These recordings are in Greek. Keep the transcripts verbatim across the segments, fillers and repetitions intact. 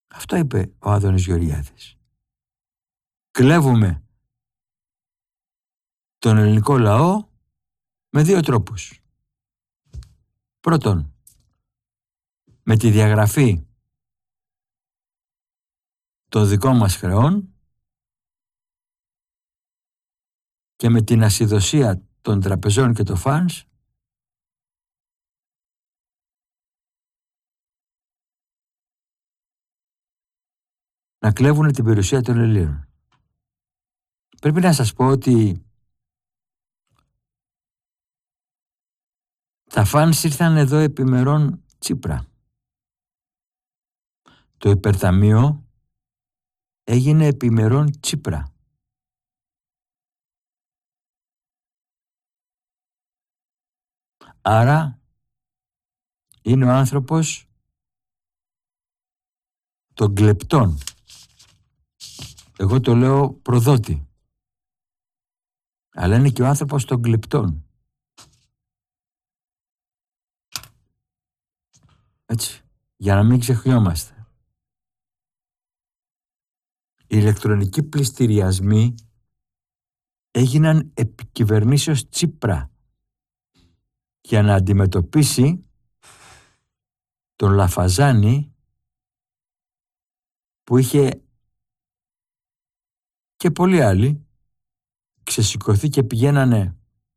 Αυτό είπε ο Άδωνης Γεωργιάδης. Κλέβουμε τον ελληνικό λαό με δύο τρόπους. Πρώτον, με τη διαγραφή των δικών μας χρεών και με την ασυδοσία των τραπεζών και των φανς να κλέβουν την περιουσία των Ελλήνων. Πρέπει να σας πω ότι τα φανς ήρθαν εδώ επιμερών Τσίπρα. Το υπερταμείο έγινε επιμερών Τσίπρα. Άρα είναι ο άνθρωπος των κλεπτών. Εγώ το λέω προδότη. Αλλά είναι και ο άνθρωπος των κλεπτών. Έτσι, για να μην ξεχνιόμαστε. Οι ηλεκτρονικοί πληστηριασμοί έγιναν επί κυβερνήσεως Τσίπρα για να αντιμετωπίσει τον Λαφαζάνη που είχε και πολλοί άλλοι ξεσηκωθεί και πηγαίνανε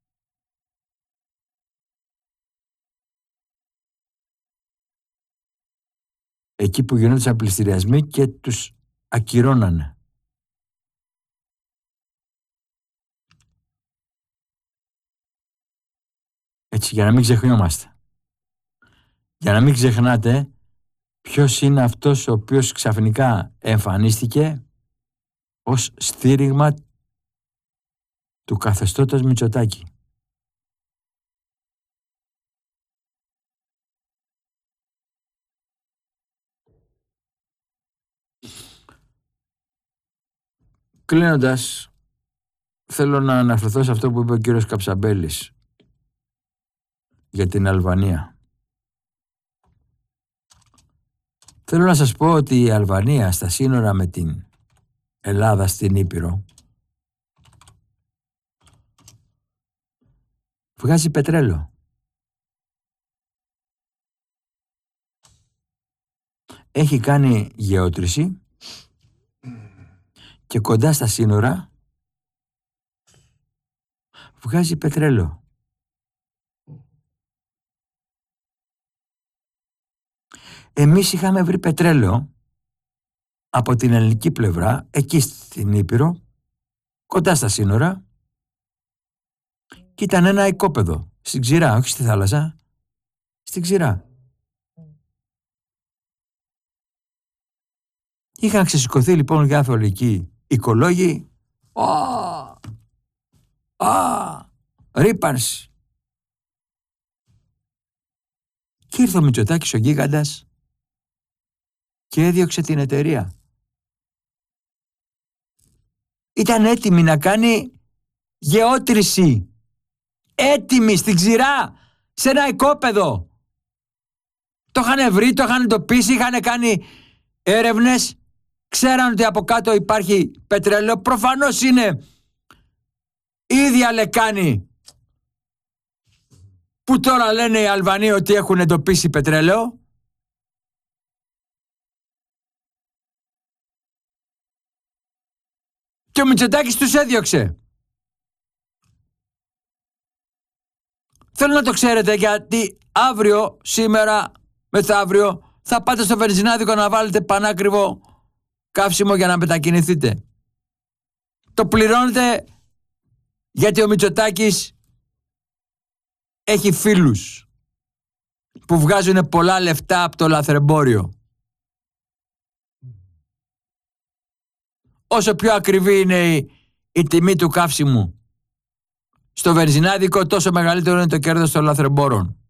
εκεί που γινόντουσαν πληστηριασμοί και τους ακυρώνανε. Έτσι, για να μην ξεχνιόμαστε. Για να μην ξεχνάτε ποιος είναι αυτός ο οποίος ξαφνικά εμφανίστηκε ως στήριγμα του καθεστώτος Μητσοτάκη. Κλείνοντας, θέλω να αναφερθώ σε αυτό που είπε ο κύριος Καψαμπέλης για την Αλβανία. Θέλω να σας πω ότι η Αλβανία στα σύνορα με την Ελλάδα στην Ήπειρο βγάζει πετρέλαιο. Έχει κάνει γεώτρηση και κοντά στα σύνορα βγάζει πετρέλαιο. Εμείς είχαμε βρει πετρέλαιο από την ελληνική πλευρά, εκεί στην Ήπειρο, κοντά στα σύνορα, και ήταν ένα οικόπεδο, στην ξηρά, όχι στη θάλασσα, στην ξηρά. Είχαν ξεσηκωθεί λοιπόν διάφοροι εκεί οικολόγοι. Α, α, ρύπανση. Και ήρθε ο Μητσοτάκης ο γίγαντας και έδιωξε την εταιρεία. Ήταν έτοιμη να κάνει γεώτρηση. Έτοιμη στην ξηρά, σε ένα οικόπεδο. Το είχαν βρει, το είχαν εντοπίσει, είχαν κάνει έρευνες. Ξέραν ότι από κάτω υπάρχει πετρέλαιο. Προφανώς είναι η ίδια λεκάνη που τώρα λένε οι Αλβανοί ότι έχουν εντοπίσει πετρέλαιο. Και ο Μητσοτάκης τους έδιωξε. Θέλω να το ξέρετε, γιατί αύριο, σήμερα, μεθαύριο θα πάτε στο βενζινάδικο να βάλετε πανάκριβο καύσιμο για να μετακινηθείτε. Το πληρώνετε γιατί ο Μητσοτάκης έχει φίλους που βγάζουν πολλά λεφτά από το λαθρεμπόριο. Όσο πιο ακριβή είναι η, η τιμή του καύσιμου στο βενζινάδικο, τόσο μεγαλύτερο είναι το κέρδος των λαθρεμπόρων.